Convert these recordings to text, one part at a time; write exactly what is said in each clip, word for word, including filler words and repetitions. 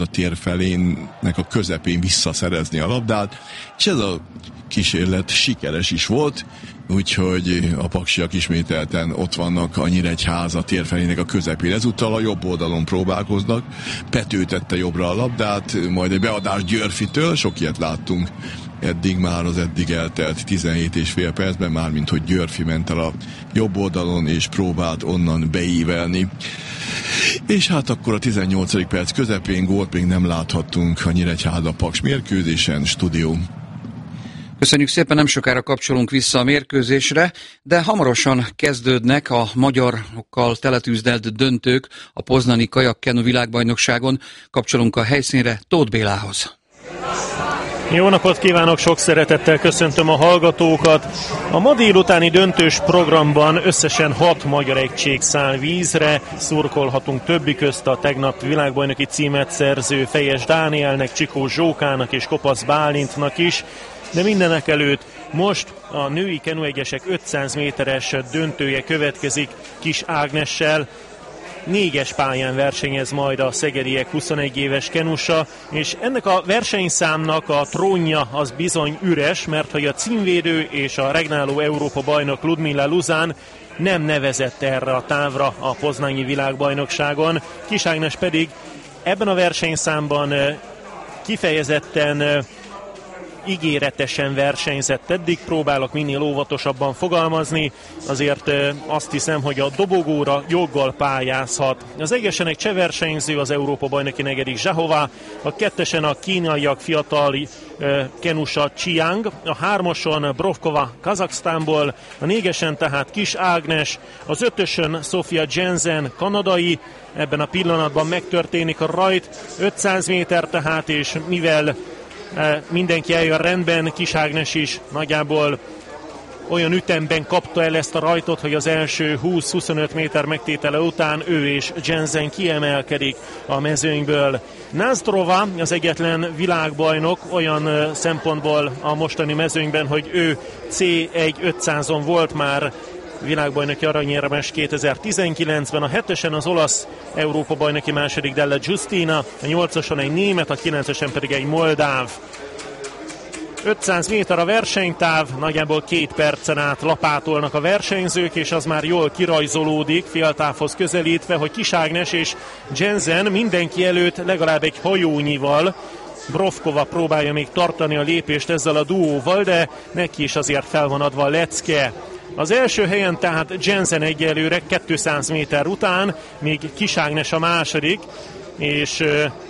a tér felének a közepén visszaszerezni a labdát, és ez a kísérlet sikeres is volt, úgyhogy a paksiak ismételten ott vannak a Nyíregyháza térfelének a közepén. Ezúttal a jobb oldalon próbálkoznak. Pető tette jobbra a labdát, majd egy beadás Györfitől, sok ilyet láttunk eddig már az eddig eltelt tizenhét és fél percben, mármint hogy Györfi ment el a jobb oldalon és próbált onnan beívelni. És hát akkor a tizennyolcadik perc közepén gólt még nem láthattunk a Nyíregyháza Paks mérkőzésen. Stúdió. Köszönjük szépen, nem sokára kapcsolunk vissza a mérkőzésre, de hamarosan kezdődnek a magyarokkal teletűzdelt döntők a poznani kajak-kenu világbajnokságon. Kapcsolunk a helyszínre Tóth Bélához. Jó napot kívánok, sok szeretettel köszöntöm a hallgatókat. A ma délutáni döntős programban összesen hat magyar egység száll vízre. Szurkolhatunk többi közt a tegnap világbajnoki címet szerző Fejes Dánielnek, Csikó Zsókának és Kopasz Bálintnak is. De mindenek előtt most a női kenuegyesek ötszáz méteres döntője következik Kis Ágnessel. Négyes pályán versenyez majd a szegediek huszonegy éves kenusa, és ennek a versenyszámnak a trónja az bizony üres, mert hogy a címvédő és a regnáló Európa bajnok Ludmila Luzán nem nevezett erre a távra a poznányi világbajnokságon. Kis Ágnes pedig ebben a versenyszámban kifejezetten ígéretesen versenyzett eddig, próbálok minél óvatosabban fogalmazni, azért azt hiszem, hogy a dobogóra joggal pályázhat. Az egyesen egy cseh versenyző, az Európa bajnoki negyedik Zsahova, a kettesen a kínaiak fiatal kenusa Chiang, a hármason Brovkova Kazaksztánból, a négyesen tehát Kis Ágnes, az ötösön Sofia Jensen kanadai, ebben a pillanatban megtörténik a rajt, ötszáz méter tehát, és mivel mindenki eljön rendben, Kis Ágnes is nagyjából olyan ütemben kapta el ezt a rajtot, hogy az első húsz-huszonöt méter megtétele után ő és Jensen kiemelkedik a mezőnyből. Názdrova az egyetlen világbajnok olyan szempontból a mostani mezőnyben, hogy ő cé egy ötszázon volt már világbajnoki aranyérmes kétezer-tizenkilencben, a hetesen az olasz Európa bajnoki második Della Giustina, a nyolcason egy német, a kilencesen pedig egy moldáv. ötszáz méter a versenytáv, nagyjából két percen át lapátolnak a versenyzők, és az már jól kirajzolódik, féltávhoz közelítve, hogy Kis Ágnes és Jensen mindenki előtt legalább egy hajónyival. Brovkova próbálja még tartani a lépést ezzel a duóval, de neki is azért fel van adva a lecke. Az első helyen tehát Jensen egyelőre kétszáz méter után, még Kis Ágnes a második, és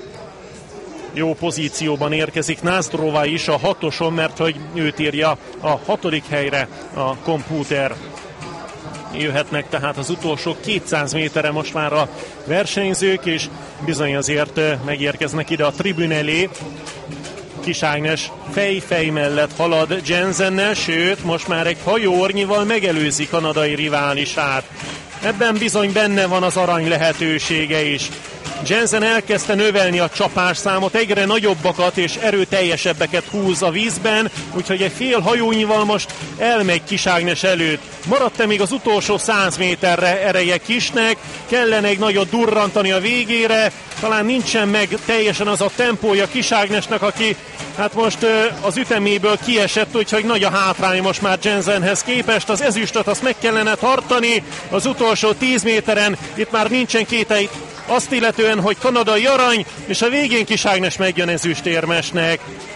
jó pozícióban érkezik Názdrova is a hatoson, mert hogy őt írja a hatodik helyre a kompúter. Jöhetnek tehát az utolsó kétszáz méterre most már a versenyzők, és bizony azért megérkeznek ide a tribün elé. Kis Ágnes fej-fej mellett halad Jensennel, sőt, most már egy hajóornyival megelőzi kanadai riválisát. Ebben bizony benne van az arany lehetősége is. Jensen elkezdte növelni a csapásszámot, egyre nagyobbakat és erőteljesebbeket húz a vízben, úgyhogy egy fél hajónyival most elmegy Kis Ágnes előtt. Maradt-e még az utolsó száz méterre ereje Kisnek, kellene egy nagyot durrantani a végére, talán nincsen meg teljesen az a tempója Kis Ágnesnek, aki hát most az üteméből kiesett, úgyhogy nagy a hátrány most már Jensenhez képest. Az ezüstöt azt meg kellene tartani az utolsó tíz méteren, itt már nincsen kételj azt illetően, hogy kanadai arany, és a végén Kis Ágnes megjön ezüstérmesnek.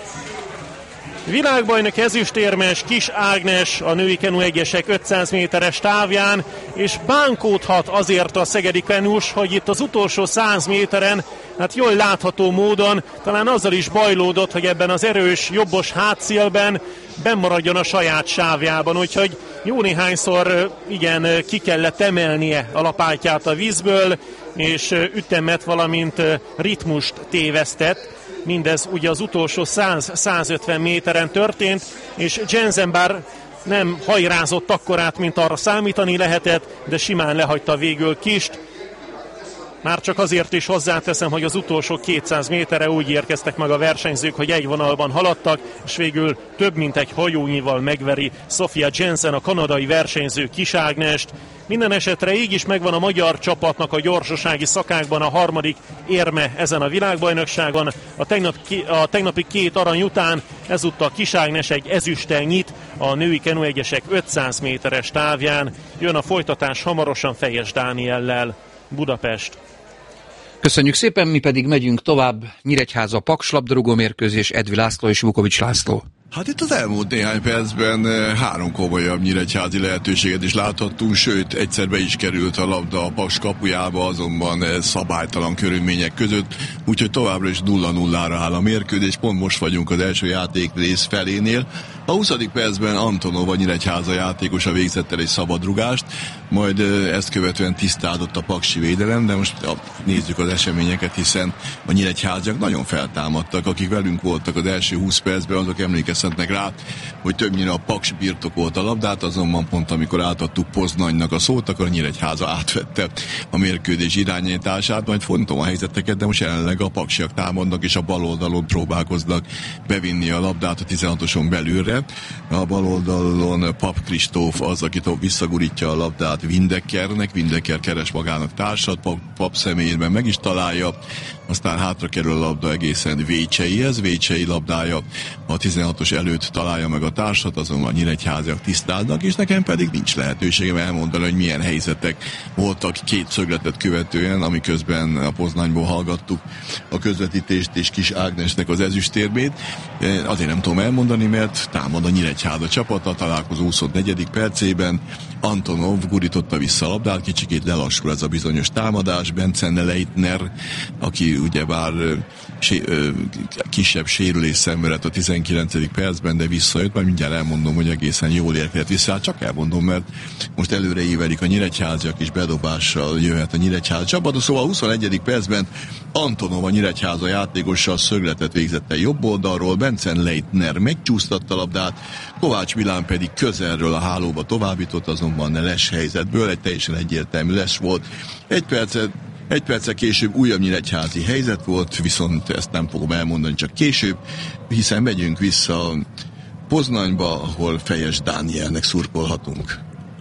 Világbajnok ezüstérmes Kis Ágnes a női kenu egyesek ötszáz méteres távján, és bánkódhat azért a szegedi kenus, hogy itt az utolsó száz méteren, hát jól látható módon, talán azzal is bajlódott, hogy ebben az erős, jobbos hátszélben bennmaradjon a saját sávjában, úgyhogy jó néhányszor igen ki kellett emelnie a lapátját a vízből, és ütemet, valamint ritmust tévesztett. Mindez ugye az utolsó száz-százötven méteren történt, és Jensen bár nem hajrázott akkorát, mint arra számítani lehetett, de simán lehagyta végül Kist. Már csak azért is hozzáteszem, hogy az utolsó kétszáz méterre úgy érkeztek meg a versenyzők, hogy egy vonalban haladtak, és végül több mint egy hajónyival megveri Sofia Jensen, a kanadai versenyző Kis Ágnest. Minden esetre így is megvan a magyar csapatnak a gyorsasági szakákban a harmadik érme ezen a világbajnokságon. A, tegnap, a tegnapi két arany után ezúttal Kis Ágnes egy ezüsttel nyit a női kenuegyesek ötszáz méteres távján. Jön a folytatás hamarosan Fejes Dániellel. Budapest. Köszönjük szépen, mi pedig megyünk tovább. Nyíregyháza Paks labdarúgó mérkőzés, Edvi László és Vukovics László. Hát itt az elmúlt néhány percben három komolyabb nyíregyházi lehetőséget is láthattunk, sőt egyszer be is került a labda a Paks kapujába, azonban szabálytalan körülmények között, úgyhogy továbbra is nulla nullára áll a mérkőzés, pont most vagyunk az első játék rész felénél. A huszadik percben Antonov, a Nyíregyháza játékosa végzett el egy szabadrugást, majd ezt követően tisztázott a paksi védelem, de most nézzük az eseményeket, hiszen a nyíregyháziak nagyon feltámadtak, akik velünk voltak az első húsz percben, azok emlékezhetnek rá, hogy többnyire a Paks birtokolt a labdát, azonban pont amikor átadtuk Poznanynak a szót, akkor a Nyíregyháza átvette a mérkőzés irányítását, majd fontom a helyzeteket, de most jelenleg a paksiak támadnak, és a bal oldalon próbálkoznak bevinni a labdát a tizenhatoson belülre. A bal oldalon Pap Kristóf az, aki visszagurítja a labdát Windekernek, Windeker keres magának társat, Pap, Pap személyében meg is találja, aztán hátra kerül a labda egészen Vécseihez, Vécsei labdája a tizenhatos előtt találja meg a társat, azonban a nyíregyháziak tisztáznak, és nekem pedig nincs lehetőségem elmondani, hogy milyen helyzetek voltak két szögletet követően, amiközben a Poznányból hallgattuk a közvetítést és Kis Ágnesnek az ezüstérmét. Azért nem tudom elmondani, mert támad a Nyíregyháza csapata, a találkozó huszonnegyedik percében. Antonov gurította vissza a labdát, kicsikét lelassul ez a bizonyos támadás. Bence Leitner, aki ugyebár sé, ö, kisebb sérülés szenvedett a tizenkilencedik percben, de visszajött, majd mindjárt elmondom, hogy egészen jól érkezett vissza. Hát csak elmondom, mert most előre évelik a nyíregyháziak, és bedobással jöhet a Nyíregyháza csapata. Szóval a huszonegyedik percben Antonov, a Nyíregyháza játékossal szögletet végzett el jobb oldalról, Bence Leitner megcsúsztatta a labdát, Kovács Milán pedig közelről a hálóba továbbított, azonban ne les helyzetből, egy teljesen egyértelmű les volt. Egy percet Egy perccel később újabb nyíregyházi helyzet volt, viszont ezt nem fogom elmondani, csak később, hiszen megyünk vissza Poznanyba, ahol Fejes Dánielnek szurkolhatunk.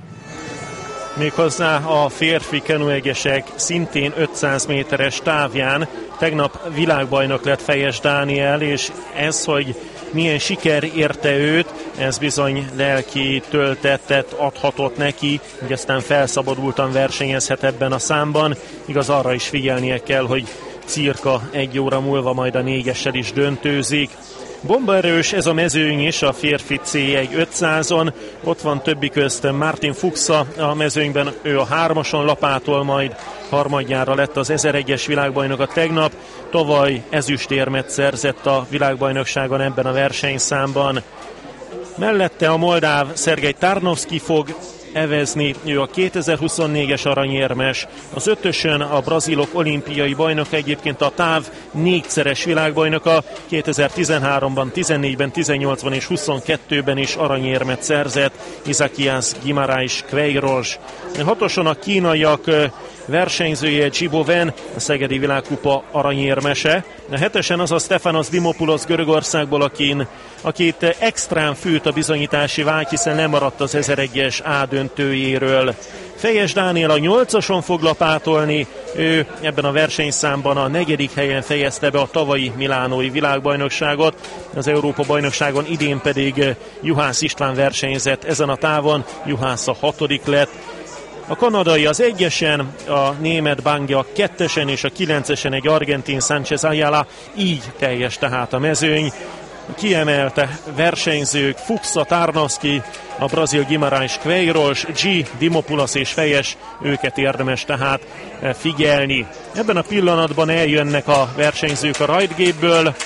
Méghozzá a férfi kenuegyesek szintén ötszáz méteres távján. Tegnap világbajnok lett Fejes Dániel, és ez, hogy milyen siker érte őt, ez bizony lelki töltetet adhatott neki, hogy aztán felszabadultan versenyezhet ebben a számban. Igaz, arra is figyelnie kell, hogy cirka egy óra múlva majd a négyessel is döntőzik. Bombaerős ez a mezőny is, a férfi cé egy ötszázon, ott van többi közt Martin Fuchsa a mezőnyben, ő a hármason lapától, majd harmadjára lett az ezeregyes világbajnoka tegnap, tavaly ezüstérmet szerzett a világbajnokságon ebben a versenyszámban. Mellette a moldáv Szergej Tarnovszky fog evezni, ő a kétezer-huszonnégyes aranyérmes, az ötösön a brazilok olimpiai bajnoka, egyébként a táv négyszeres világbajnoka, kétezer-tizenháromban, tizennégyben, tizennyolcban és huszonkettőben is aranyérmet szerzett, Isaquias Guimarães Queiroz. Hatoson a kínaiak versenyzője Zsibo Wen, a szegedi világkupa aranyérmese. A hetesen az a Stefanos Dimopoulos Görögországból, akin, akit extrán fűt a bizonyítási vágy, hiszen lemaradt az ezeregyes A döntőjéről. Fejes Dániel a nyolcason fog lapátolni, ő ebben a versenyszámban a negyedik helyen fejezte be a tavalyi milánói világbajnokságot, az Európa-bajnokságon idén pedig Juhász István versenyzett ezen a távon, Juhász a hatodik lett. A kanadai az egyesen, a német Bangya kettesen és a kilencesen egy argentin Sánchez Ayala, így teljes tehát a mezőny. Kiemelte versenyzők Fuchsa, Tarnovszky, a brazil Guimarães Queiroz, G, Dimopoulos és Fejes, őket érdemes tehát figyelni. Ebben a pillanatban eljönnek a versenyzők a rajtgépből,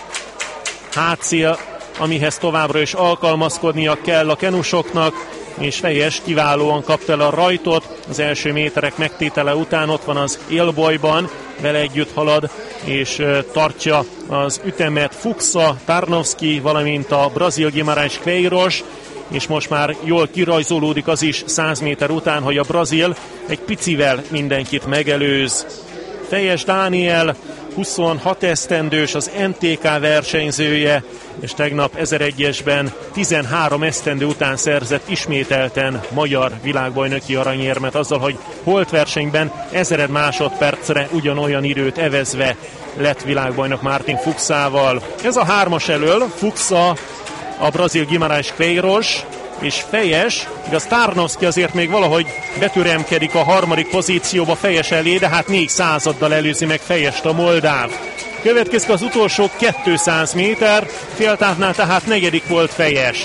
hátszél, amihez továbbra is alkalmazkodnia kell a kenusoknak, és Fejes kiválóan kapta el a rajtot, az első méterek megtétele után ott van az élbolyban, vele együtt halad, és tartja az ütemet Fuchsa, Tarnovszky, valamint a brazil Guimarães Queiroz, és most már jól kirajzolódik az is száz méter után, hogy a brazil egy picivel mindenkit megelőz. Fejes Dániel, huszonhat esztendős, az en té ká versenyzője, és tegnap ezeregyesben tizenhárom esztendő után szerzett ismételten magyar világbajnoki aranyérmet azzal, hogy holtversenyben ezer másodpercre ugyanolyan időt evezve lett világbajnok Martin Fuchsával. Ez a hármas elől Fuchsa, a brazil Guimarães Queiroz és Fejes, igaz Tarnowski azért még valahogy betüremkedik a harmadik pozícióba Fejes elé, de hát négy századdal előzi meg Fejest a moldáv. Következik az utolsó kétszáz méter, féltávnál tehát negyedik volt Fejes.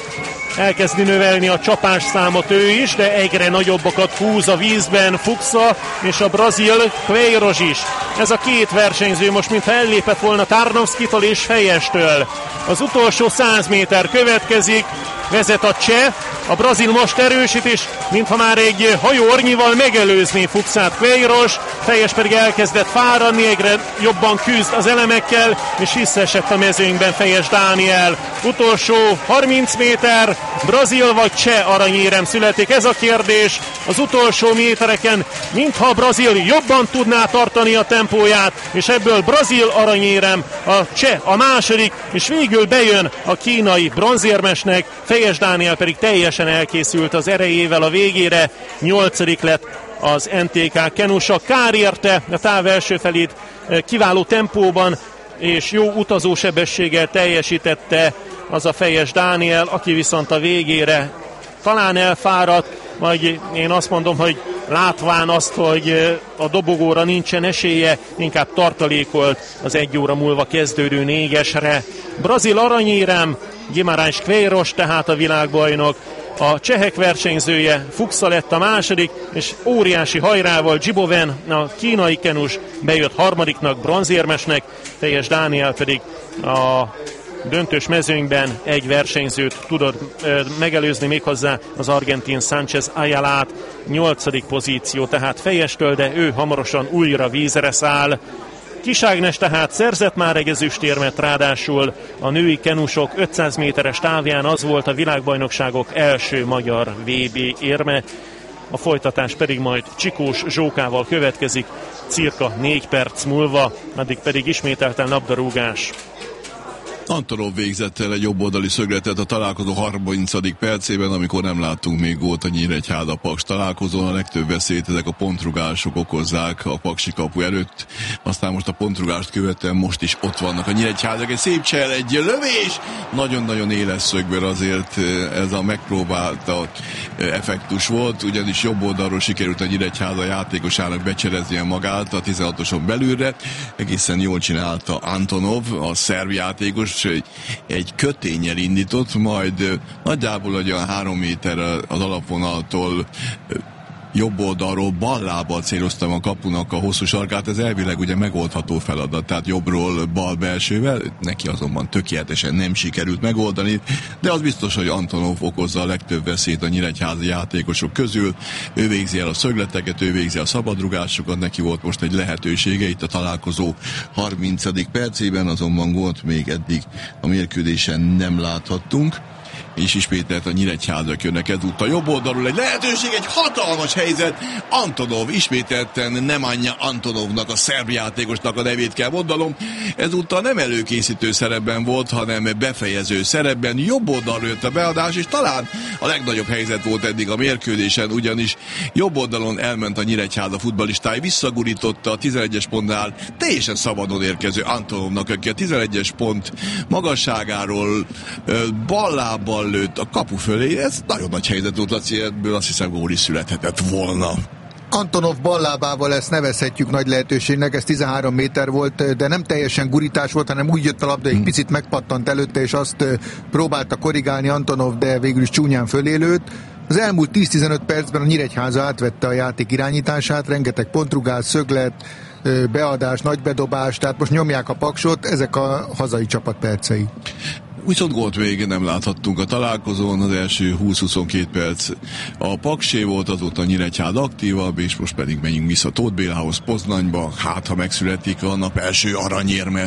Elkezdi növelni a csapásszámot ő is, de egyre nagyobbakat húz a vízben Fuchsa és a brazil Queiroz is. Ez a két versenyző most mintha ellépett volna Tarnowskitól és Fejestől. Az utolsó száz méter következik, vezet a cseh, a brazil most erősít, és mintha már egy hajóornyival megelőzné Fuchsát Queiroz, Fejes pedig elkezdett fáradni, egyre jobban küzd az elemekkel, és visszaesett a mezőnyben Fejes Dániel. Utolsó harminc méter, brazil vagy cseh aranyérem születik, ez a kérdés. Az utolsó métereken mintha a brazil jobban tudná tartani a tempóját, és ebből brazil aranyérem, a cseh a második, és végül bejön a kínai bronzérmesnek, Fejes Dániel pedig teljesen elkészült az erejével a végére, nyolcadik lett az en té ká kenusa. Kár érte a táv első felét kiváló tempóban és jó utazósebességgel teljesítette az a Fejes Dániel, aki viszont a végére talán elfáradt, majd én azt mondom, hogy látván azt, hogy a dobogóra nincsen esélye, inkább tartalékolt az egy óra múlva kezdődő négyesre. Brazil aranyérem, Guimarães Queiroz tehát a világbajnok, a csehek versenyzője Fuchsa lett a második, és óriási hajrával Zsiboven, a kínai kenus bejött harmadiknak, bronzérmesnek, Fejes Dániel pedig a döntős mezőnyben egy versenyzőt tudott ö, megelőzni, méghozzá az argentin Sánchez Ayalát, nyolcadik pozíció tehát Fejestől, de ő hamarosan újra vízre száll. Kis Ágnes tehát szerzett már egy ezüstérmet, ráadásul a női kenusok ötszáz méteres távján az volt a világbajnokságok első magyar vé bé érme. A folytatás pedig majd Csikós Zsókával következik cirka négy perc múlva, addig pedig ismételten labdarúgás. Antonov végzett el egy jobboldali szögletet a találkozó harmincadik percében, amikor nem láttunk még gólt a Nyíregyháza-Paks találkozón. A legtöbb veszélyt ezek a pontrugások okozzák a paksi kapu előtt. Aztán most a pontrugást követően most is ott vannak a Nyíregyházak. Egy szép csel, egy lövés! Nagyon-nagyon éles szögből azért ez a megpróbálta effektus volt, ugyanis jobb oldalról sikerült a Nyíregyháza játékosának becsereznie magát a tizenhatoson belülre. Egészen jól csinálta Antonov, a szerb játékos, egy, egy köténnyel indított, majd nagyjából olyan három méter az alapvonaltól jobb oldalról bal lábbal céloztam a kapunak a hosszú sarkát, ez elvileg ugye megoldható feladat, tehát jobbról bal belsővel, neki azonban tökéletesen nem sikerült megoldani, de az biztos, hogy Antonov okozza a legtöbb veszélyt a nyíregyházi játékosok közül, ő végzi el a szögleteket, ő végzi a szabadrugásokat, neki volt most egy lehetősége itt a találkozó harmincadik percében, azonban volt még eddig a mérkőzésen nem láthattunk, és ismételt a Nyíregyházak jönnek ezúttal jobb oldalról egy lehetőség, egy hatalmas helyzet. Antonov, ismételten Nemanja Antonovnak, a szerb játékosnak a nevét kell mondanom. Ezúttal nem előkészítő szerepben volt, hanem befejező szerepben. Jobb oldalról jött a beadás, és talán a legnagyobb helyzet volt eddig a mérkőzésen, ugyanis jobb oldalon elment a Nyíregyháza futballistái, visszagurította a tizenegyes pontnál teljesen szabadon érkező Antonovnak, aki a tizenegyes pont magasságáról bal lábbal lőtt a kapu fölé. Ez nagyon nagy helyzet volt, Laci, ebből azt hiszem gól is születhetett volna. Antonov ballábával ezt nevezhetjük nagy lehetőségnek, ez tizenhárom méter volt, de nem teljesen gurítás volt, hanem úgy jött a labda, egy picit megpattant előtte, és azt próbálta korrigálni Antonov, de végül is csúnyán fölélőtt. Az elmúlt tíz-tizenöt percben a Nyíregyháza átvette a játék irányítását, rengeteg pontrugás, szöglet, beadás, nagy bedobás, tehát most nyomják a Paksot, ezek a hazai csapat percei. Viszont gólt még nem láthattunk a találkozón, az első húsz-huszonkettő perc a Paksé volt, azóta a Nyíregyháza aktívabb, és most pedig menjünk vissza Tóth Bélához, Poznanyba, hát ha megszületik a nap első aranyérme.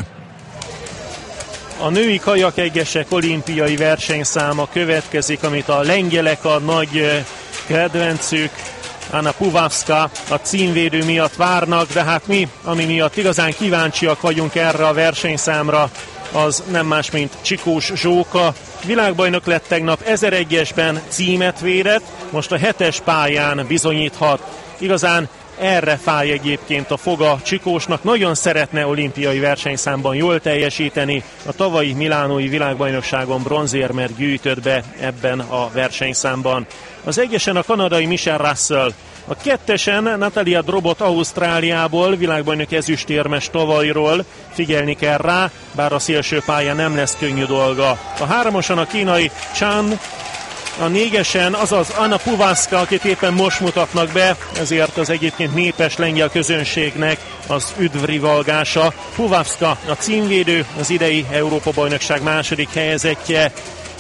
A női kajakeggesek olimpiai versenyszáma következik, amit a lengyelek a nagy kedvencük Anna Puwawska a címvédő miatt várnak, de hát mi, ami miatt igazán kíváncsiak vagyunk erre a versenyszámra, az nem más, mint Csikós Zsóka. Világbajnok lett tegnap ezeregyesben, címet védett, most a hetes pályán bizonyíthat. Igazán erre fáj egyébként a foga Csikósnak, nagyon szeretne olimpiai versenyszámban jól teljesíteni, a tavalyi milánói világbajnokságon bronzérmet gyűjtött be ebben a versenyszámban. Az egyesen a kanadai Michelle Russell, a kettesen Natalia Drobot Ausztráliából, világbajnok ezüstérmes tavalyról, figyelni kell rá, bár a szélső pályán nem lesz könnyű dolga. A háromosan a kínai Chan, a négyesen, azaz Anna Puwawska, akit éppen most mutatnak be, ezért az egyébként népes lengyel közönségnek az üdvrivalgása. Puwawska a címvédő, az idei Európa-bajnokság második helyezettje.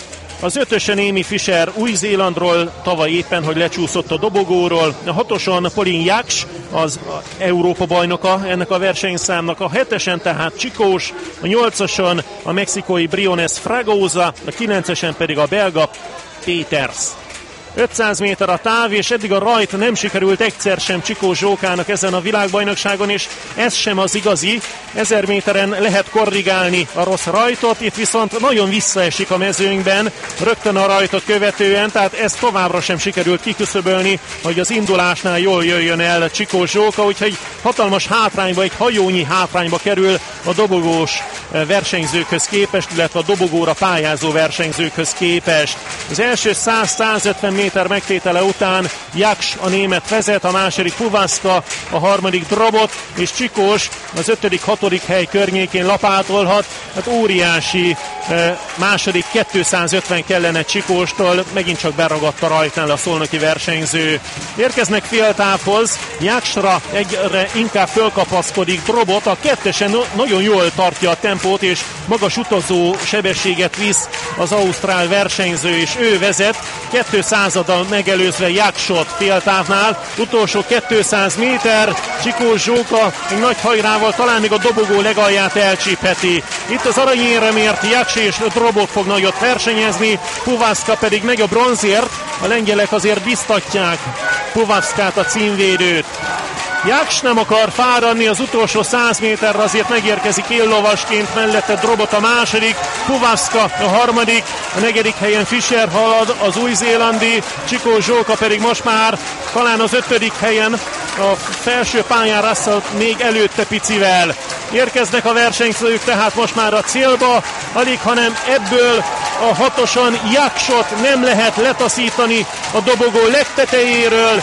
Az ötösen Amy Fisher Új-Zélandról, tavaly éppen, hogy lecsúszott a dobogóról. A hatoson Pauline Jacques, az Európa bajnoka ennek a versenyszámnak. A hetesen tehát Csikós, a nyolcason a mexikói Briones Fragoza, a kilencesen pedig a belga Peters. ötszáz méter a táv, és eddig a rajt nem sikerült egyszer sem Csikós Zsókának ezen a világbajnokságon, és ez sem az igazi. Ezer méteren lehet korrigálni a rossz rajtot, itt viszont nagyon visszaesik a mezőnyben, rögtön a rajtot követően, tehát ezt továbbra sem sikerült kiküszöbölni, hogy az indulásnál jól jöjjön el Csikós Zsóka, úgyhogy hatalmas hátrányba, egy hajónyi hátrányba kerül a dobogós versenyzőkhöz képest, illetve a dobogóra pályázó versenyzőkhöz képest. Az első száz-százötven méter megtétele után Jacques a német vezet, a második Puwawska, a harmadik Drobot, és Csikós az ötödik, hatodik hely környékén lapátolhat. Hát óriási második kétszázötven kellene Csikóstól, megint csak beragadt a rajtnál a szolnoki versenyző. Érkeznek féltávhoz, Jacquesra egyre inkább fölkapaszkodik Drobot, a kettesen nagyon jól tartja a tempót, és magas utazó sebességet visz az ausztrál versenyző, és ő vezet, kétszázaddal megelőzve Jacquesot féltávnál, utolsó kétszáz méter, Csikós Zsóka egy nagy hajrával talán még a dobogó legalját elcsípheti. Itt az aranyéremért Jacques és Drobot fog nagyot versenyezni, Puwawska pedig megy a bronzért, a lengyelek azért biztatják Puwawskát, a címvédőt. Jacques nem akar fáradni, az utolsó száz méterre azért megérkezik éllovasként, mellette Drobot a második, Puwawska a harmadik, a negyedik helyen Fisher halad, az új-zélandi, Csikós Zsóka pedig most már talán az ötödik helyen, a felső pályán Russell még előtte picivel. Érkeznek a versenyzők tehát most már a célba, alig hanem ebből a hatoson Jacquesot nem lehet letaszítani a dobogó legtetejéről.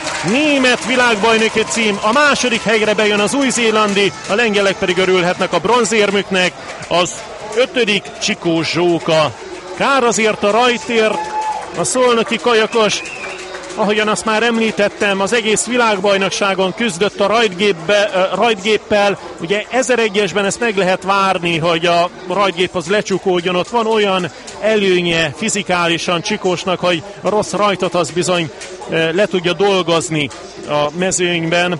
Német világbajnoki cím, a második helyre bejön az új-zélandi, a lengyelek pedig örülhetnek a bronzérmüknek, az ötödik Csikós Zsóka. Kár azért a rajtért, a szolnoki kajakos, ahogyan azt már említettem, az egész világbajnokságon küzdött a rajtgépbe, rajtgéppel. Ugye ezeregyesben ezt meg lehet várni, hogy a rajtgép az lecsukódjon. Ott van olyan előnye fizikálisan Csikósnak, hogy a rossz rajtot az bizony le tudja dolgozni a mezőnyben.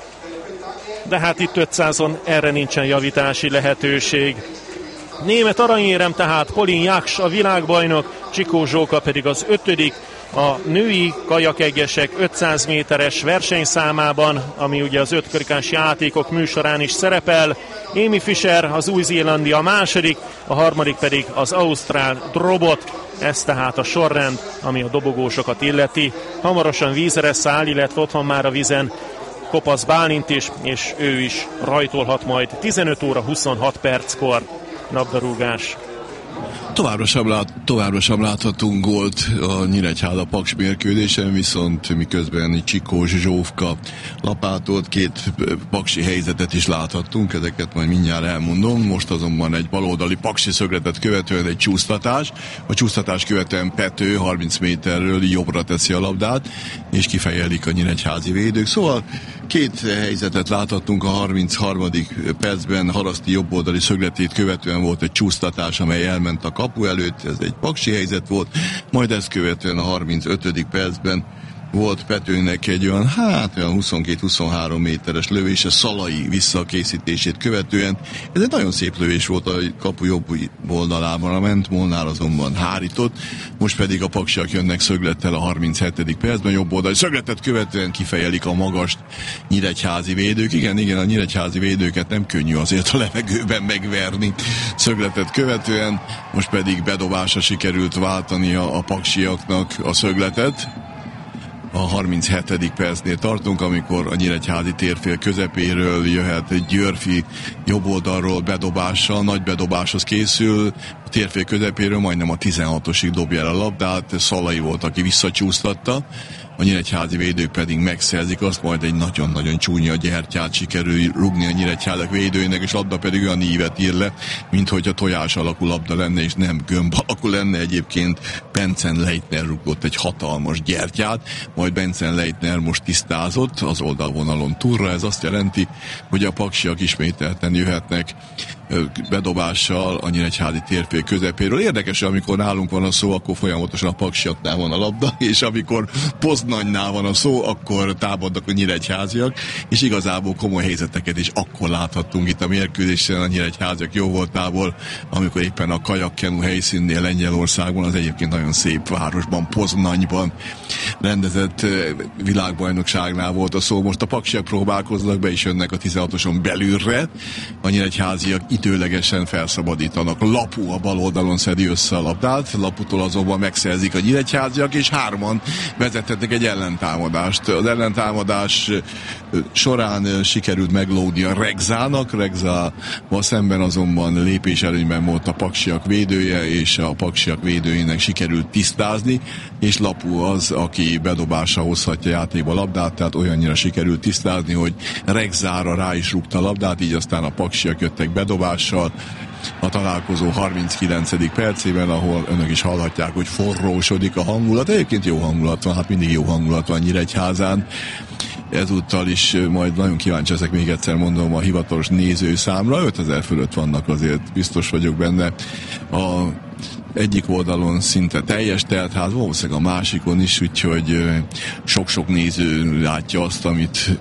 De hát itt ötszázon erre nincsen javítási lehetőség. Német aranyérem tehát Pauline Jacques a világbajnok, Csikós Zsóka pedig az ötödik a női kajakegyesek ötszáz méteres versenyszámában, ami ugye az ötkarikás játékok műsorán is szerepel. Amy Fisher az új-zélandi a második, a harmadik pedig az ausztrál Drobot. Ez tehát a sorrend, ami a dobogósokat illeti. Hamarosan vízre száll, illetve ott van már a vízen Kopasz Bálint is, és ő is rajtolhat majd tizenöt óra huszonhat perckor. Labdarúgás. Továbbra sem, lát, továbbra sem láthatunk gólt a Nyíregyháza-Paks mérkőzésen, viszont miközben Csikós Zsóka lapátolt, két paksi helyzetet is láthattunk, ezeket majd mindjárt elmondom. Most azonban egy baloldali paksi szögletet követően egy csúsztatás. A csúsztatás követően Pető harminc méterről jobbra teszi a labdát, és kifejelik a nyíregyházi védők. Szóval két helyzetet láthattunk a harmincharmadik percben, Haraszti jobboldali szögletét követően volt egy csúsztatás, amely elment a kapu előtt, ez egy paksi helyzet volt, majd ezt követően a harmincötödik percben volt Petőnek egy olyan, hát olyan huszonkét-huszonhárom méteres lövése Szalai visszakészítését követően. Ez egy nagyon szép lövés volt, a kapu jobb oldalában ment, Molnár azonban hárított, most pedig a paksiak jönnek szöglettel a harminchetedik percben, jobb oldali szögletet követően kifejelik a magast nyíregyházi védők. Igen, igen, a nyíregyházi védőket nem könnyű azért a levegőben megverni szögletet követően, most pedig bedobásra sikerült váltani a, a paksiaknak a szögletet. A harminchetedik percnél tartunk, amikor a nyíregyházi térfél közepéről jöhet egy Györfi jobb oldalról bedobással, nagy bedobáshoz készül, a térfél közepéről majdnem a tizenhatosig dobja el a labdát, Szalai volt, aki visszacsúsztatta, a nyíregyházi védők pedig megszerzik azt, majd egy nagyon-nagyon csúnya gyertyát sikerül rugni a nyíregyházak védőinek, és labda pedig olyan ívet ír le, mint hogy a tojás alakú labda lenne, és nem gömb alakú lenne. Egyébként Bencen Leitner rugott egy hatalmas gyertyát, majd Bencen Leitner most tisztázott az oldalvonalon túlra. Ez azt jelenti, hogy a paksiak ismételten jöhetnek bedobással a nyíregyházi térfél közepéről. Érdekes, amikor nálunk van a szó, akkor folyamatosan a paksiaknál van a labda, és amikor Poznanynál van a szó, akkor támadnak a nyíregyháziak, és igazából komoly helyzeteket is akkor láthattunk itt a mérkőzésen a nyíregyháziak jó voltából, amikor éppen a kajakkenu helyszínnél Lengyelországban, az egyébként nagyon szép városban, Poznanyban rendezett világbajnokságnál volt a szó. Most a paksiak próbálkoznak, be is jönnek a tizenhatoson belülre, a nyíregyháziak időlegesen felszabadítanak. Lapu a bal oldalon szedi össze a labdát, Laputól azonban megszerzik a nyíregyháziak, és hárman vezethetnek egy ellentámadást. Az ellentámadás során sikerült meglódni a Regzának, Regzával szemben azonban lépés előnyben volt a paksiak védője, és a paksiak védőinek sikerült tisztázni, és Lapu az, aki bedobásra hozhatja játékba a labdát, tehát olyannyira sikerült tisztázni, hogy Regzára rá is rúgta a labdát, így aztán a paksiak jöttek bedobással a találkozó harminckilencedik percében, ahol önök is hallhatják, hogy forrósodik a hangulat. Egyébként jó hangulat van, hát mindig jó hangulat van Nyíregyházán. Ezúttal is majd nagyon kíváncsi ezek, még egyszer mondom, a hivatalos nézőszámra. ötezer fölött vannak, azért biztos vagyok benne. A egyik oldalon szinte teljes teltház, valószínűleg a másikon is, úgyhogy sok-sok néző látja azt, amit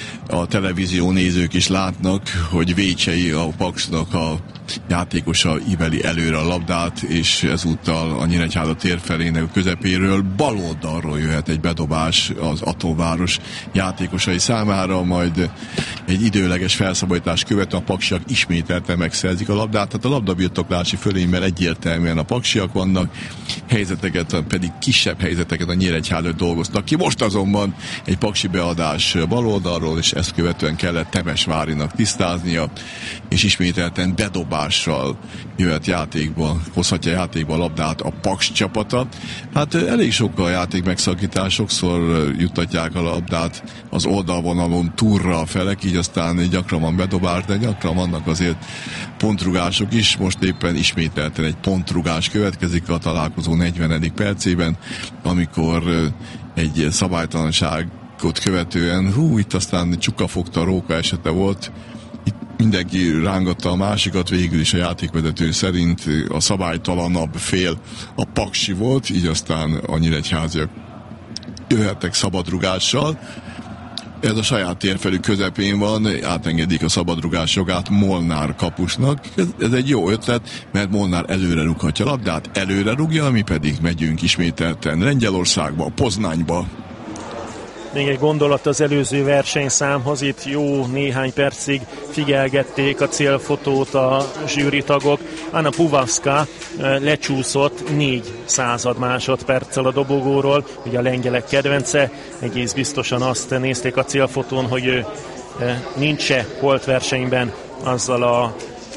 a televízió nézők is látnak, hogy Vécsei, a Paksnak a játékosa íveli előre a labdát, és ezúttal a Nyíregyháza térfelének a közepéről bal oldalról jöhet egy bedobás az Atóváros játékosai számára, majd egy időleges felszabadítás követően a paksiak ismételten megszerzik a labdát, tehát a labdabirtoklási fölényben egyértelműen a paksiak vannak, helyzeteket, pedig kisebb helyzeteket a Nyíregyházat dolgoztak ki. Most azonban egy paksi beadás bal oldalról, és ezt követően kellett Temesvárinak tisztáznia, és ismételten bedobással jöhet játékba, hozhatja játékba a labdát a Paks csapata. Hát elég sok a játék megszakítás, sokszor juttatják a labdát az oldalvonalon túlra a felek, így aztán gyakran van bedobás, de gyakran vannak azért pontrugások is. Most éppen ismételten egy pontrugás következik a találkozó negyvenedik percében, amikor egy szabálytalanságot követően, hú, itt aztán csukafogta, róka esete volt, mindenki rángatta a másikat, végül is a játékvezető szerint a szabálytalanabb fél a Paksi volt, így aztán a nyíregyháziak jöhettek szabadrugással. Ez a saját térfelük közepén van, átengedik a szabadrugás jogát Molnár kapusnak. Ez, ez egy jó ötlet, mert Molnár előre rúghatja a labdát, előre rúgja, mi pedig megyünk ismételten Lengyelországba, Poznányba. Még egy gondolat az előző versenyszámhoz, itt jó néhány percig figyelgették a célfotót a zsűritagok. Anna Puwawska lecsúszott négy század másodperccel a dobogóról, ugye a lengyelek kedvence, egész biztosan azt nézték a célfotón, hogy ő nincs-e holtversenyben azzal a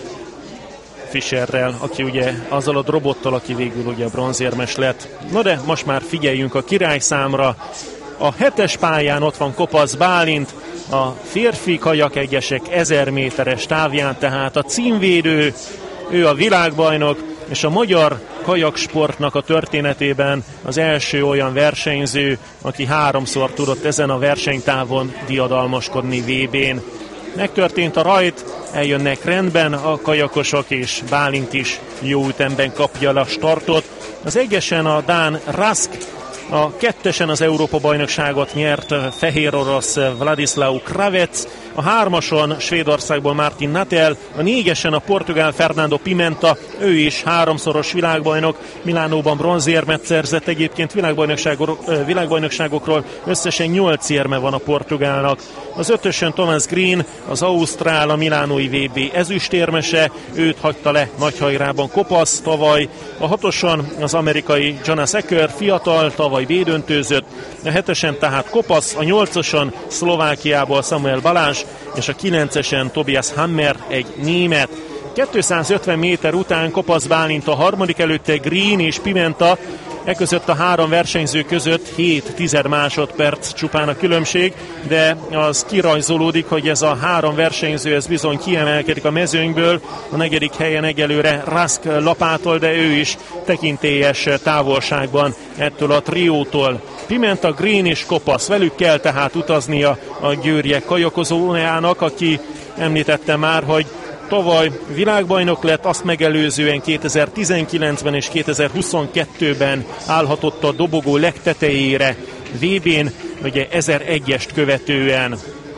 Fischerrel, aki ugye azzal a robottal, aki végül ugye bronzérmes lett. No de most már figyeljünk a királyszámra. A hetes pályán ott van Kopasz Bálint, a férfi kajakegyesek ezer méteres távján, tehát a címvédő, ő a világbajnok, és a magyar kajaksportnak a történetében az első olyan versenyző, aki háromszor tudott ezen a versenytávon diadalmaskodni vé bén. Megtörtént a rajt, eljönnek rendben a kajakosok, és Bálint is jó ütemben kapja a startot. Az egyesen a dán Rask A kettesen az Európa-bajnokságot nyert fehér orosz Vladislav Kravec, a hármason Svédországból Martin Natel, a négyesen a portugál Fernando Pimenta, ő is háromszoros világbajnok, Milánóban bronzérmet szerzett, egyébként világbajnokságok, világbajnokságokról összesen nyolc érme van a portugálnak. Az ötösön Thomas Green, az ausztrál, a milánói vé bé ezüstérmese, őt hagyta le nagyhajrában kopasz tavaly. A hatoson az amerikai Jonas Ecker, fiatal, tavaly B-döntőzött, a hetesen tehát kopasz, a nyolcason Szlovákiából Samuel Balázs, és a kilencesen Tobias Hammer, egy német. kétszázötven méter után Kopasz Bálint a harmadik, előtte Green és Pimenta, e között a három versenyző között hét tized másodperc csupán a különbség, de az kirajzolódik, hogy ez a három versenyző ez bizony kiemelkedik a mezőnyből. A negyedik helyen egyelőre Rask lapától, de ő is tekintélyes távolságban ettől a triótól. Pimenta, Green és Kopasz, velük kell tehát utaznia a győrjek kajakozójának, aki említette már, hogy tavaly világbajnok lett, azt megelőzően kétezer-tizenkilencben és kétezer-huszonkettőben állhatott a dobogó legtetejére vé bén, ugye ezeregyest követően.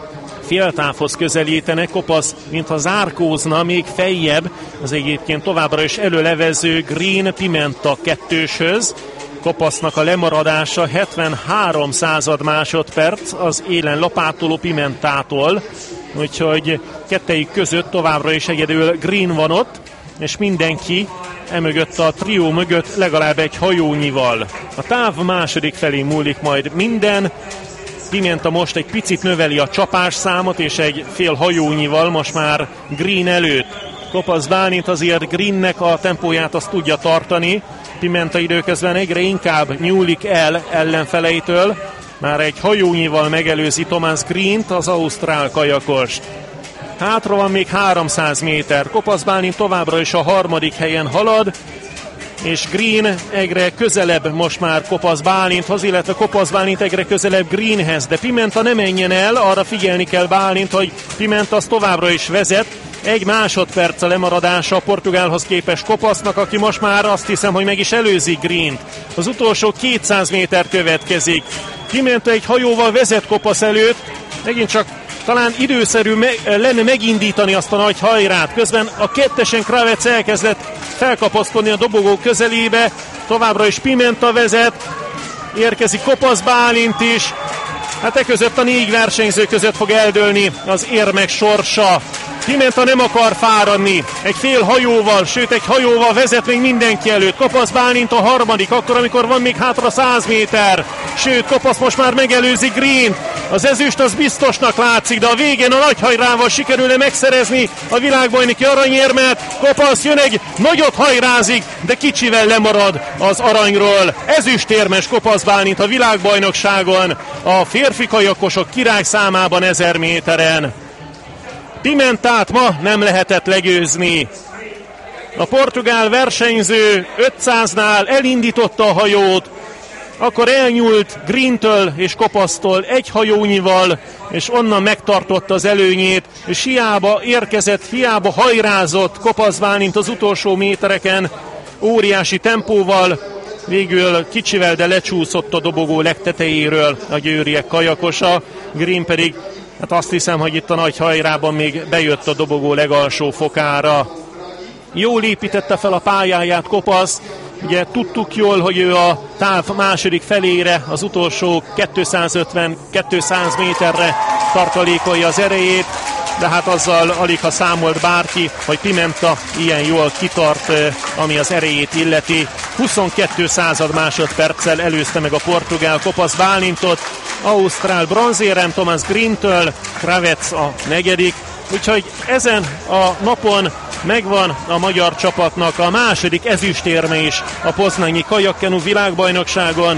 Féltávhoz közelítenek, Kopasz mintha zárkózna még feljebb, az egyébként továbbra is előlevező Green Pimenta kettőshöz. Kopasznak a lemaradása hetvenhárom század másodperc az élen lapátoló Pimentától, úgyhogy kettejük között továbbra is egyedül Green van ott, és mindenki emögött a trió mögött legalább egy hajónyival. A táv második felé múlik majd minden. Pimenta most egy picit növeli a csapás számot, és egy fél hajónyival most már Green előtt. Kopasz Bálint azért Greennek a tempóját azt tudja tartani, Pimenta időközben egyre inkább nyúlik el ellenfeleitől, már egy hajónyival megelőzi Thomas Greent, az ausztrál kajakost. Hátra van még háromszáz méter, Kopasz Bálint továbbra is a harmadik helyen halad, és Green egyre közelebb most már Kopasz Bálinthoz, illetve Kopasz Bálint egyre közelebb Greenhez, de Pimenta ne menjen el, arra figyelni kell Bálint, hogy Pimenta az továbbra is vezet, egy másodperc a lemaradása a portugálhoz képest Kopasznak, aki most már azt hiszem, hogy meg is előzi Greent. Az utolsó kétszáz méter következik. Pimenta egy hajóval vezet Kopasz előtt, megint csak talán időszerű me- lenne megindítani azt a nagy hajrát. Közben a kettesen Kravec elkezdett felkapaszkodni a dobogó közelébe, továbbra is Pimenta vezet, érkezik Kopasz Bálint is. Hát e között a négy versenyző között fog eldőlni az érmek sorsa. Pimenta nem akar fáradni, egy fél hajóval, sőt egy hajóval vezet még mindenki előtt. Kopasz Bálint a harmadik, akkor amikor van még hátra száz méter. Sőt, Kopasz most már megelőzi Green. Az ezüst az biztosnak látszik, de a végén a nagy hajrával sikerülne megszerezni a világbajnoki aranyérmet. Kopasz jön, egy nagyot hajrázik, de kicsivel lemarad az aranyról. Ezüstérmes Kopasz Bálint a világbajnokságon, a férfi kajakosok király számában ezer méteren. Pimentát ma nem lehetett legyőzni. A portugál versenyző ötszáznál elindította a hajót, akkor elnyúlt Greentől és Kopasztól egy hajónyival, és onnan megtartotta az előnyét, és hiába érkezett, hiába hajrázott Kopasz Bálint az utolsó métereken, óriási tempóval, végül kicsivel, de lecsúszott a dobogó legtetejéről a győriek kajakosa, Green pedig hát azt hiszem, hogy itt a nagy hajrában még bejött a dobogó legalsó fokára. Jól építette fel a pályáját Kopasz, ugye tudtuk jól, hogy ő a táv második felére, az utolsó kétszázötven-kétszáz méterre tartalékolja az erejét, de hát azzal alig ha számolt bárki, hogy Pimenta ilyen jól kitart, ami az erejét illeti. huszonkettő század másodperccel előzte meg a portugál Kopasz Bálintot, ausztrál bronzérem Thomas Greentől, Kravec a negyedik, úgyhogy ezen a napon megvan a magyar csapatnak a második ezüstérme is a poznanyi kajakkenu világbajnokságon.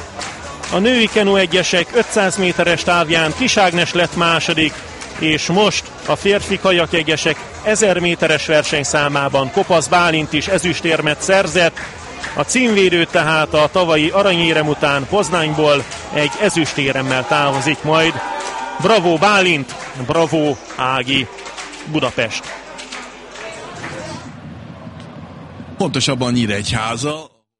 A női kenu egyesek ötszáz méteres távján Kis Ágnes lett második, és most a férfi kajakegyesek ezer méteres versenyszámában Kopasz Bálint is ezüstérmet szerzett. A címvédő tehát a tavalyi aranyérem után Poznányból egy ezüstéremmel távozik majd. Bravo Bálint, bravo Ági, Budapest. Pontosabban Nyíregyháza.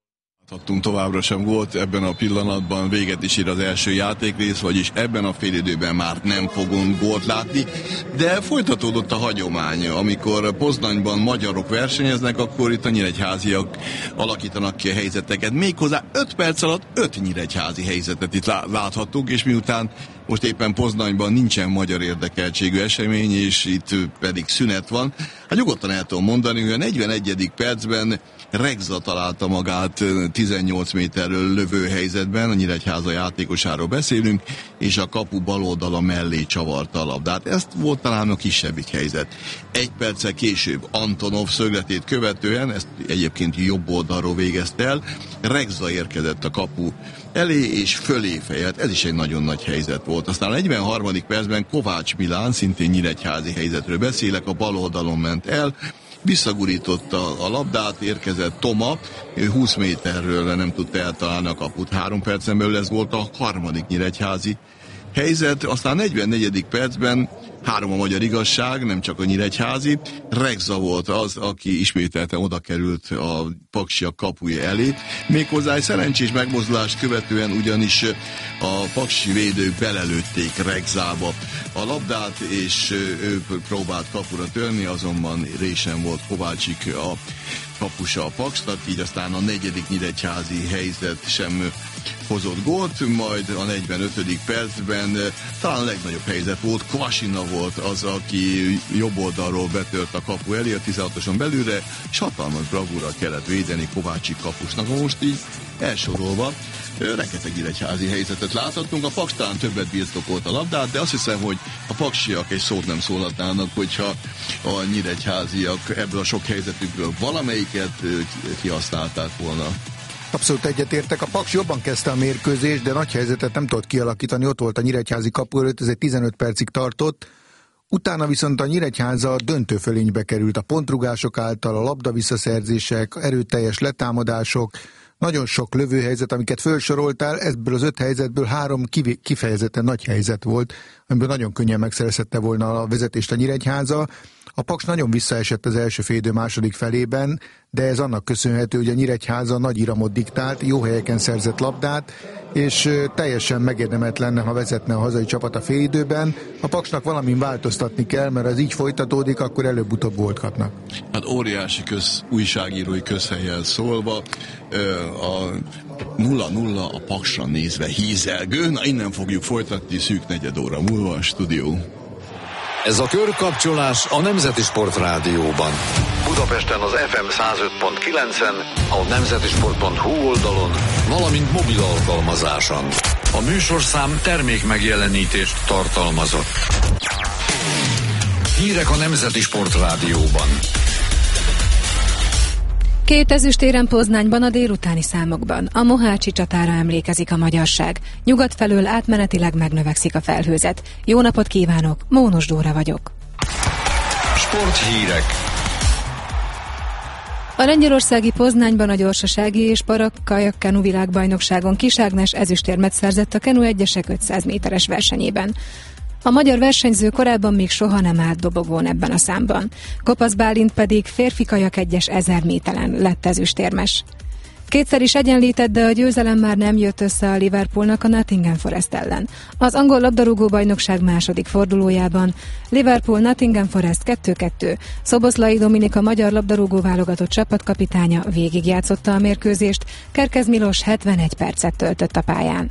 Adtunk továbbra sem volt ebben a pillanatban, véget is ér az első játékrész, vagyis ebben a félidőben már nem fogunk gólt látni, de folytatódott a hagyomány. Amikor Poznanyban magyarok versenyeznek, akkor itt a nyíregyháziak alakítanak ki a helyzeteket. Méghozzá öt perc alatt öt nyíregyházi helyzetet itt láthatunk, és miután most éppen Poznanyban nincsen magyar érdekeltségű esemény, és itt pedig szünet van, hát nyugodtan el tudom mondani, hogy a negyvenegyedik percben Regza találta magát tizennyolc méterről lövő helyzetben, a Nyíregyháza játékosáról beszélünk, és a kapu bal oldala mellé csavarta a labdát. Ez volt talán a kisebbik helyzet. Egy perccel később Antonov szögletét követően, ezt egyébként jobb oldalról végezte el, Regza érkezett a kapu elé és fölé fejelt. Ez is egy nagyon nagy helyzet volt. Aztán a negyvenharmadik percben Kovács Milán, szintén nyíregyházi helyzetről beszélek, a bal oldalon ment el, visszagurította a labdát, érkezett Toma, húsz méterről nem tudta eltalálni a kaput. Három percen belül ez volt a harmadik nyíregyházi helyzet. Aztán negyvennegyedik percben három a magyar igazság, nem csak a nyíregyházi. Regza volt az, aki ismételten oda került a Paksiak kapuja elé. Méghozzá egy szerencsés megmozdulást követően, ugyanis a paksi védők belelőtték Regzába a labdát, és ő próbált kapura törni, azonban résen volt Kovácsik a kapusa a Paksnak, így aztán a negyedik nyíregyházi helyzet sem hozott gólt, majd a negyvenötödik percben talán a legnagyobb helyzet volt, Kvasina volt az, aki jobb oldalról betört a kapu elé, a tizenhatoson belülre, és hatalmas bravúra kellett védeni Kovácsik kapusnak. Most így elsorolva rengeteg nyíregyházi helyzetet láthatunk, a Paks talán többet birtokolt a labdát, de azt hiszem, hogy a paksiak egy szót nem szólhatnának, hogyha a nyíregyháziak ebből a sok helyzetükből valamelyiket kihasználták volna. Abszolút egyetértek, a Paks jobban kezdte a mérkőzést, de nagy helyzetet nem tudott kialakítani, ott volt a nyíregyházi kapu előtt, ez egy tizenöt percig tartott. Utána viszont a Nyíregyháza döntőfölénybe került a pontrugások által, a labda visszaszerzések, erőteljes letámadások, nagyon sok lövőhelyzet, amiket felsoroltál, ebből az öt helyzetből három kifejezetten nagy helyzet volt, amiből nagyon könnyen megszerezhette volna a vezetést a Nyíregyháza. A Paks nagyon visszaesett az első félidő második felében, de ez annak köszönhető, hogy a Nyíregyháza nagy iramot diktált, jó helyeken szerzett labdát, és teljesen megérdemelt lenne, ha vezetne a hazai csapat a félidőben. A Paksnak valamin változtatni kell, mert az így folytatódik, akkor előbb-utóbb gólt kapnak. Hát óriási köz, újságírói közhelyen szólva, a nulla nulla a Paksra nézve hízelgő. Na, innen fogjuk folytatni szűk negyed óra múlva a stúdió. Ez a körkapcsolás a Nemzeti Sport Rádióban. Budapesten az ef em száz öt pont kilencen, a nemzetisport pont hu oldalon, valamint mobil alkalmazáson. A műsorszám termék megjelenítést tartalmazott. Hírek a Nemzeti Sport Rádióban. Két ezüstérem Poznányban a délutáni számokban. A mohácsi csatára emlékezik a magyarság. Nyugat felől átmenetileg megnövekszik a felhőzet. Jó napot kívánok, Mónos Dóra vagyok. Sporthírek. A lengyelországi Poznányban a gyorsasági és para-kajak-kenu világbajnokságon Kis Ágnes ezüstérmet szerzett a kenu egyesek ötszáz méteres versenyében. A magyar versenyző korábban még soha nem állt dobogón ebben a számban. Kopasz Bálint pedig férfi kajak egyes ezer méteren lett ezüstérmes. Kétszer is egyenlített, de a győzelem már nem jött össze a Liverpoolnak a Nottingham Forest ellen. Az angol labdarúgó bajnokság második fordulójában Liverpool-Nottingham Forest kettő kettő. Szoboszlai Dominik, a magyar labdarúgó válogatott csapatkapitánya végigjátszotta a mérkőzést, Kerkez Milos hetvenegy percet töltött a pályán.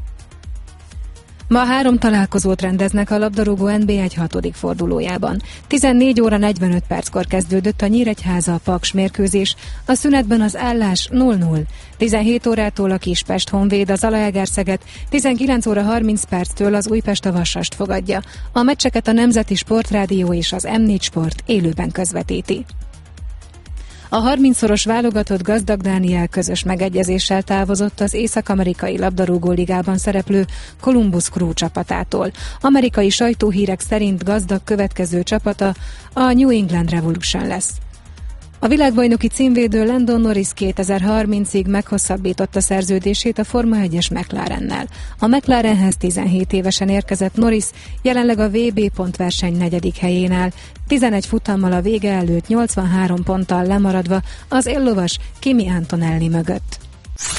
Ma három találkozót rendeznek a labdarúgó en bé egy hatodik fordulójában. tizennégy óra negyvenöt perckor kezdődött a Nyíregyháza Paks mérkőzés, a szünetben az állás nulla nulla. tizenhét órától a Kispest Honvéd az Zalaegerszeget, tizenkilenc óra harminc perctől az Újpest a Vassast fogadja. A meccseket a Nemzeti Sportrádió és az em négy Sport élőben közvetíti. A harmincszoros válogatott Gazdag Dániel közös megegyezéssel távozott az Észak-amerikai labdarúgó ligában szereplő Columbus Crew csapatától. Amerikai sajtóhírek szerint Gazdag következő csapata a New England Revolution lesz. A világbajnoki címvédő Lando Norris kétezer-harmincig meghosszabbította szerződését a Forma egyes McLarennel. A McLarenhez tizenhét évesen érkezett Norris, jelenleg a vé bé pontverseny negyedik helyén áll, tizenegy futammal a vége előtt nyolcvanhárom ponttal lemaradva az éllovas Kimi Antonelli mögött.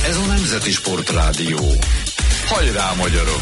Ez a Nemzeti Sportrádió. Hajrá, magyarok!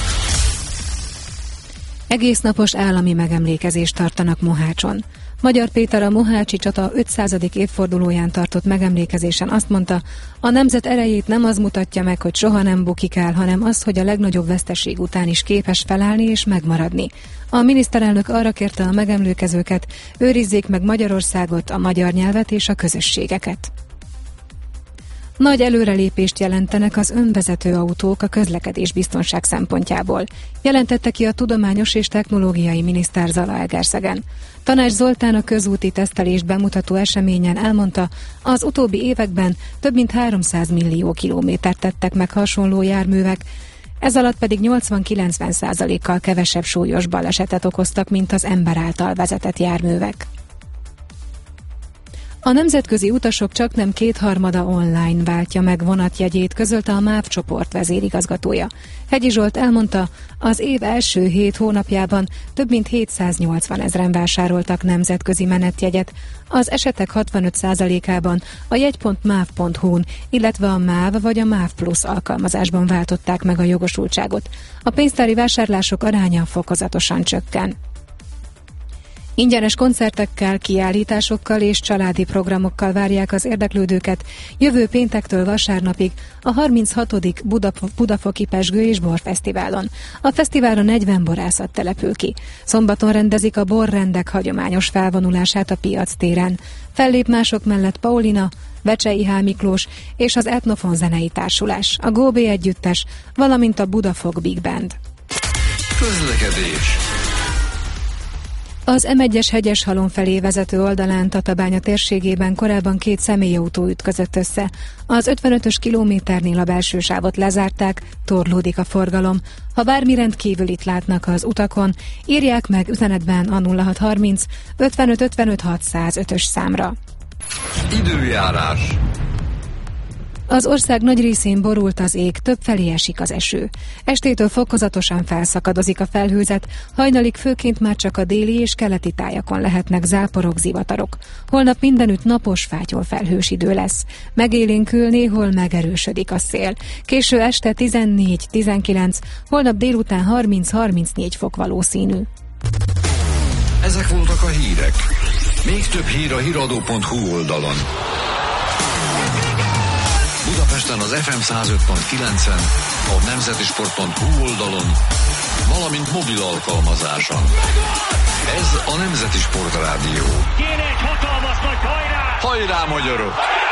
Egész napos állami megemlékezést tartanak Mohácson. Magyar Péter a mohácsi csata ötszázadik évfordulóján tartott megemlékezésen azt mondta, a nemzet erejét nem az mutatja meg, hogy soha nem bukik el, hanem az, hogy a legnagyobb veszteség után is képes felállni és megmaradni. A miniszterelnök arra kérte a megemlékezőket, őrizzék meg Magyarországot, a magyar nyelvet és a közösségeket. Nagy előrelépést jelentenek az önvezető autók a közlekedés biztonság szempontjából, jelentette ki a tudományos és technológiai miniszter Zalaegerszegen. Tanács Zoltán a közúti tesztelést bemutató eseményen elmondta, az utóbbi években több mint háromszáz millió kilométert tettek meg hasonló járművek, ez alatt pedig nyolcvan-kilencven százalékkal kevesebb súlyos balesetet okoztak, mint az ember által vezetett járművek. A nemzetközi utasok csaknem kétharmada online váltja meg vonatjegyét, közölte a MÁV csoport vezérigazgatója. Hegyi Zsolt elmondta, az év első hét hónapjában több mint hétszáznyolcvan ezren vásároltak nemzetközi menetjegyet. Az esetek hatvanöt százalékában a jegy pont máv pont hu-n, illetve a MÁV vagy a MÁV Plus alkalmazásban váltották meg a jogosultságot. A pénztári vásárlások aránya fokozatosan csökken. Ingyenes koncertekkel, kiállításokkal és családi programokkal várják az érdeklődőket jövő péntektől vasárnapig a harminchatodik Budap- Budafoki Pezsgő és Borfesztiválon. A fesztiválon negyven borászat települ ki. Szombaton rendezik a borrendek hagyományos felvonulását a Piac téren. Fellép mások mellett Paulina, Vecsei H. Miklós és az Etnofon zenei társulás, a Góbé együttes, valamint a Budafok Big Band. Közlekedés. Az em egyes Hegyeshalom felé vezető oldalán Tatabánya térségében korábban két személyautó ütközött össze. Az ötvenötös kilométernél a belső sávot lezárták, torlódik a forgalom. Ha bármi rendkívülit látnak az utakon, írják meg üzenetben a nulla hat harminc ötvenöt ötvenöt hatszázötös számra. Időjárás. Az ország nagy részén borult az ég, többfelé esik az eső. Estétől fokozatosan felszakadozik a felhőzet, hajnalig főként már csak a déli és keleti tájakon lehetnek záporok, zivatarok. Holnap mindenütt napos, fátyol felhős idő lesz. Megélénkül, néhol megerősödik a szél. Késő este tizennégy-tizenkilenc, holnap délután harminc-harmincnégy fok valószínű. Ezek voltak a hírek. Még több hír a híradó pont hu oldalon. Budapesten az ef em száz öt pont kilencen, a nemzetisport pont hu oldalon, valamint mobil alkalmazáson. Ez a Nemzeti Sportrádió. Kéne egy hatalmas nagy hajrá! Hajrá, magyarok!